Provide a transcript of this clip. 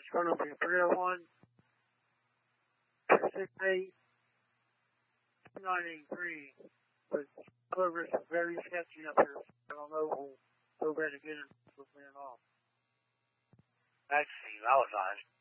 going to be 301 268 2983. But Clover is very sketchy up here. I don't know who go ready to get it with me and all. I see. I was on.